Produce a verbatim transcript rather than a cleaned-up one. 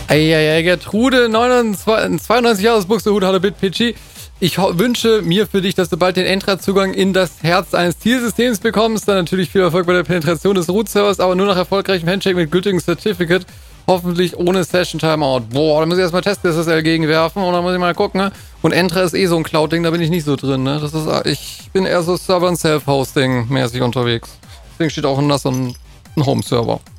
Eieiei, Gertrude, zweiundneunzig Jahre Buxtehude, hallo BitPG. Ich wünsche mir für dich, dass du bald den Entra-Zugang in das Herz eines Zielsystems bekommst. Dann natürlich viel Erfolg bei der Penetration des Root-Servers, aber nur nach erfolgreichem Handshake mit gültigem Certificate. Hoffentlich ohne Session-Timeout. Boah, da muss ich erstmal Test-S S L gegenwerfen und dann muss ich mal gucken. Ne? Und Entra ist eh so ein Cloud-Ding, da bin ich nicht so drin. Ne? Das ist, ich bin eher so Server- und Self-Hosting-mäßig unterwegs. Deswegen steht auch ein, ein Home-Server.